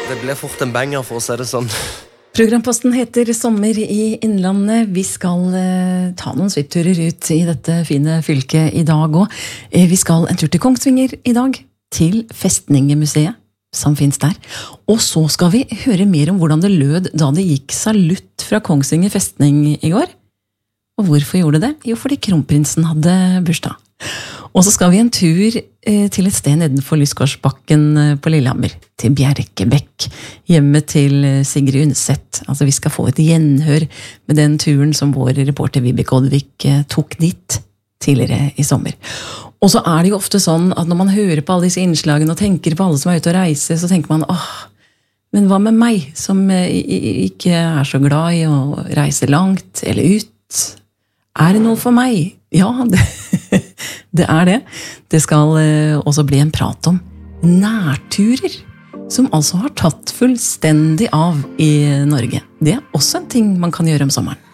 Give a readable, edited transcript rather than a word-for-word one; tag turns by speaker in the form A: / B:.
A: Det ble fort en banger, for å si det sånn.
B: Programposten heter Sommer i Innlandet. Vi skal ta noen svippturer ut i dette fine fylket i dag også. Vi skal en tur til Kongsvinger i dag, til Festningemuseet, som finnes der. Og så skal vi høre mer om hvordan det lød da det gikk salutt fra Kongsvinger festning i går. Og hvorfor gjorde det? Jo, fordi kronprinsen hadde bursdag. Og så skal vi en tur til et sted nedenfor Lysgårdsbakken på Lillehammer, til Bjerkebekk, hjemme til Sigrid Undset. Altså vi skal få et gjenhør med den turen som vår reporter Vibeke Oddvik tok dit tidligere i sommer. Og så er det jo ofte sånn at når man hører på alle disse innslagene og tenker på alle som er ute og reiser, så tenker man, men hva med meg som ikke er så glad i å reise langt eller ut? Er det noe for meg? Ja, det er det. Det skal også bli en prat om nærturer, som altså har tatt fullstendig av i Norge. Det er også en ting man kan gjøre om sommeren.